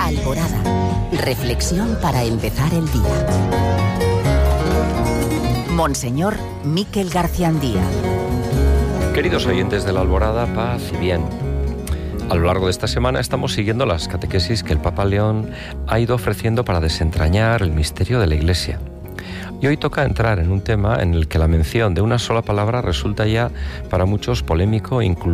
Alborada. Reflexión para empezar el día. Monseñor Miquel Garciandía. Queridos oyentes de la Alborada, paz y bien. A lo largo de esta semana estamos siguiendo las catequesis que el Papa León ha ido ofreciendo para desentrañar el misterio de la Iglesia. Y hoy toca entrar en un tema en el que la mención de una sola palabra resulta ya para muchos polémico e incluso